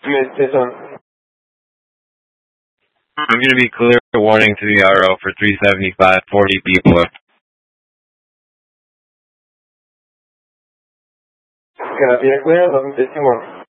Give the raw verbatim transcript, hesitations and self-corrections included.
Station. I'm going to be clear warning to the R O for three seventy-five, forty people. Gracias, cuidado, decimos.